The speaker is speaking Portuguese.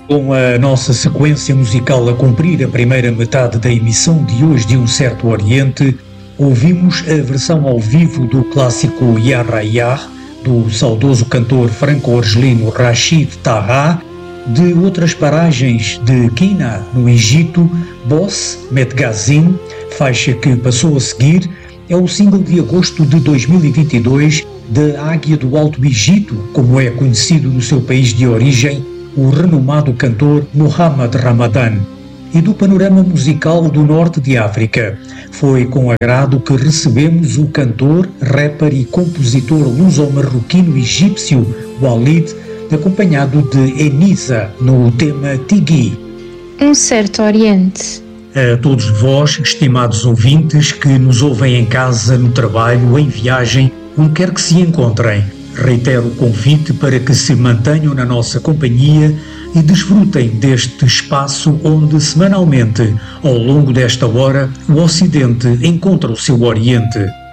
Com a nossa sequência musical a cumprir a primeira metade da emissão de hoje de Um Certo Oriente, ouvimos a versão ao vivo do clássico Ya Rayah, do saudoso cantor franco-argelino Rachid Taha, de outras paragens de Qina, no Egito, Boss Medgazin, faixa que passou a seguir, é o single de agosto de 2022 da Águia do Alto Egito, como é conhecido no seu país de origem, o renomado cantor Mohamed Ramadan. E do panorama musical do norte de África, foi com agrado que recebemos o cantor, rapper e compositor luso-marroquino egípcio Walid, acompanhado de Enisa no tema Tigui. Um Certo Oriente. A todos vós, estimados ouvintes, que nos ouvem em casa, no trabalho, em viagem, onde quer que se encontrem, reitero o convite para que se mantenham na nossa companhia e desfrutem deste espaço onde, semanalmente, ao longo desta hora, o Ocidente encontra o seu Oriente.